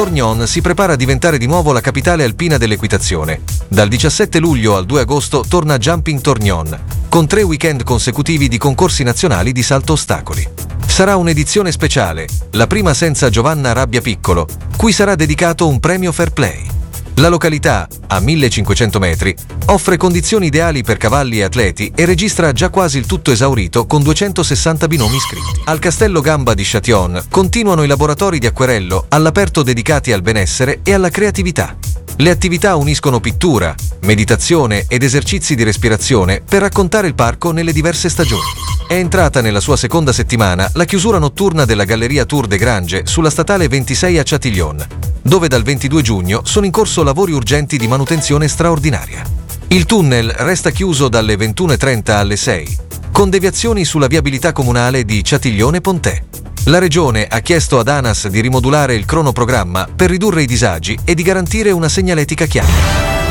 Tornion si prepara a diventare di nuovo la capitale alpina dell'equitazione. Dal 17 luglio al 2 agosto torna Jumping Tornion, con 3 weekend consecutivi di concorsi nazionali di salto ostacoli. Sarà un'edizione speciale, la prima senza Giovanna Rabbia Piccolo, cui sarà dedicato un premio Fair Play. La località, a 1500 metri, offre condizioni ideali per cavalli e atleti e registra già quasi il tutto esaurito con 260 binomi iscritti. Al Castello Gamba di Châtillon continuano i laboratori di acquerello all'aperto dedicati al benessere e alla creatività. Le attività uniscono pittura, meditazione ed esercizi di respirazione per raccontare il parco nelle diverse stagioni. È entrata nella sua seconda settimana la chiusura notturna della Galleria Tour de Grange sulla statale 26 a Châtillon, dove dal 22 giugno sono in corso lavori urgenti di manutenzione straordinaria. Il tunnel resta chiuso dalle 21:30 alle 6, con deviazioni sulla viabilità comunale di Châtillon-Pontet. La Regione ha chiesto ad ANAS di rimodulare il cronoprogramma per ridurre i disagi e di garantire una segnaletica chiara.